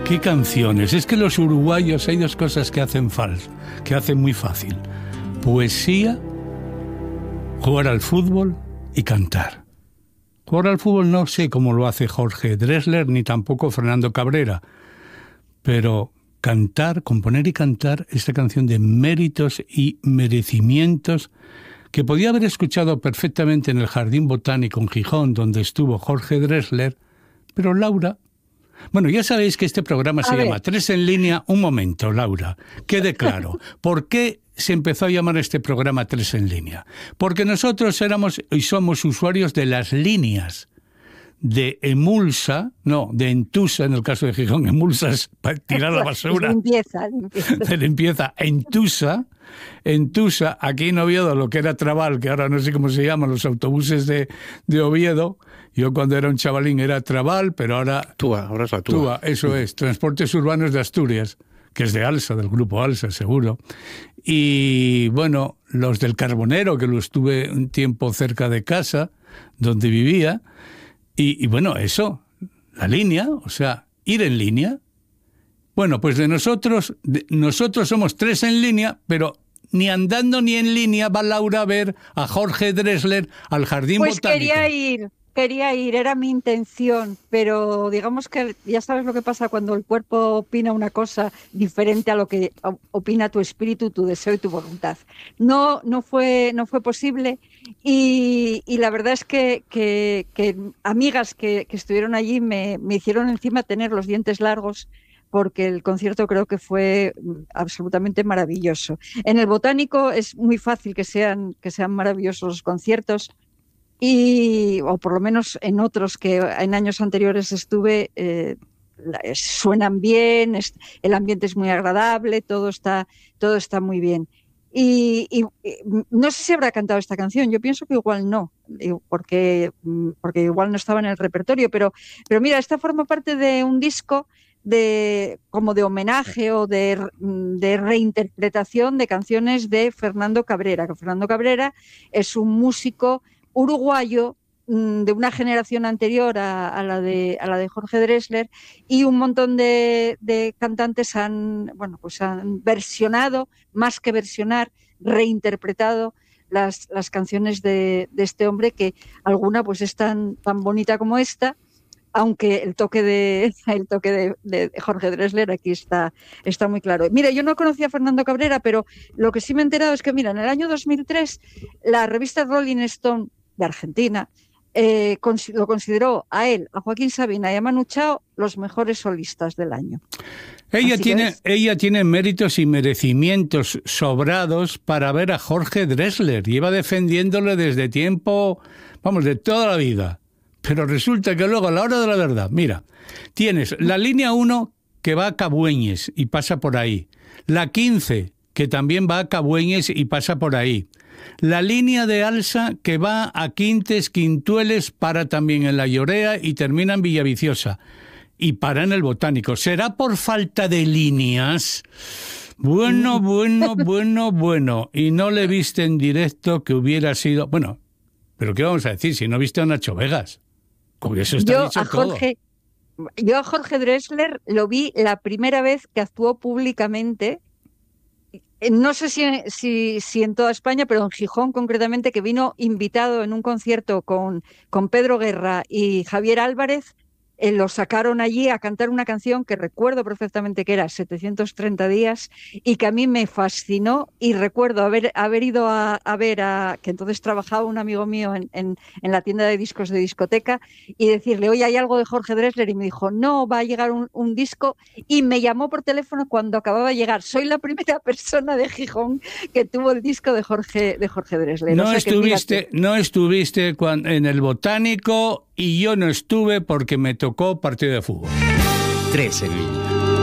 qué canciones. Es que los uruguayos hay dos cosas que hacen muy fácil. Poesía, jugar al fútbol y cantar. Jugar al fútbol no sé cómo lo hace Jorge Drexler ni tampoco Fernando Cabrera, pero cantar, componer y cantar esta canción de méritos y merecimientos que podía haber escuchado perfectamente en el Jardín Botánico en Gijón, donde estuvo Jorge Drexler, pero Laura... Bueno, ya sabéis que este programa se llama Tres en Línea. Un momento, Laura, quede claro. ¿Por qué se empezó a llamar este programa Tres en Línea? Porque nosotros éramos y somos usuarios de las líneas de Emulsa, de Entusa, en el caso de Gijón. Emulsa es para tirar la basura. De limpieza. Entusa, aquí en Oviedo, lo que era Trabal, que ahora no sé cómo se llaman, los autobuses de Oviedo. Yo cuando era un chavalín era Trabal, pero ahora... Ahora es la Túa. Túa, eso es. Transportes Urbanos de Asturias, que es de Alsa, del grupo Alsa, seguro. Y, bueno, los del Carbonero, que lo estuve un tiempo cerca de casa, donde vivía. Y bueno, eso, la línea, o sea, ir en línea. Bueno, pues nosotros somos Tres en Línea, pero ni andando ni en línea va Laura a ver a Jorge Drexler al Jardín Botánico. Pues quería ir, era mi intención, pero digamos que ya sabes lo que pasa cuando el cuerpo opina una cosa diferente a lo que opina tu espíritu, tu deseo y tu voluntad. No fue posible y la verdad es que amigas que estuvieron allí me hicieron encima tener los dientes largos, porque el concierto creo que fue absolutamente maravilloso. En el Botánico es muy fácil que sean maravillosos los conciertos, o por lo menos en otros que en años anteriores estuve, suenan bien, el ambiente es muy agradable, todo está muy bien. Y no sé si habrá cantado esta canción, yo pienso que igual no, porque igual no estaba en el repertorio, pero mira, esta forma parte de un disco como de homenaje o de reinterpretación de canciones de Fernando Cabrera, que Fernando Cabrera es un músico uruguayo de una generación anterior a la de Jorge Drexler, y un montón de cantantes han versionado, más que versionar, reinterpretado las canciones de este hombre, que alguna pues es tan bonita como esta, aunque el toque de Jorge Drexler aquí está muy claro. Mira, yo no conocía a Fernando Cabrera, pero lo que sí me he enterado es que, mira, en el año 2003 la revista Rolling Stone de Argentina lo consideró a él, a Joaquín Sabina y a Manu Chao los mejores solistas del año. Ella tiene méritos y merecimientos sobrados para ver a Jorge Drexler. Lleva defendiéndole desde tiempo, de toda la vida. Pero resulta que luego, a la hora de la verdad, mira, tienes la línea 1 que va a Cabueñes y pasa por ahí. La 15, que también va a Cabueñes y pasa por ahí. La línea de Alsa, que va a Quintes, Quintueles, para también en La Llorea y termina en Villaviciosa. Y para en el Botánico. ¿Será por falta de líneas? Bueno. Y no le viste en directo, que hubiera sido... Bueno, pero ¿qué vamos a decir si no viste a Nacho Vegas? Con eso está dicho todo. Yo a Jorge Drexler lo vi la primera vez que actuó públicamente. No sé si en toda España, pero en Gijón concretamente, que vino invitado en un concierto con Pedro Guerra y Javier Álvarez. Lo sacaron allí a cantar una canción que recuerdo perfectamente que era 730 días y que a mí me fascinó, y recuerdo haber ido a ver que entonces trabajaba un amigo mío en la tienda de discos de discoteca, y decirle, oye, ¿hay algo de Jorge Drexler? Y me dijo, no, va a llegar un disco, y me llamó por teléfono cuando acababa de llegar. Soy la primera persona de Gijón que tuvo el disco de Jorge Drexler. No estuviste en el Botánico, y yo no estuve porque me tocó partido de fútbol. Tres en Línea.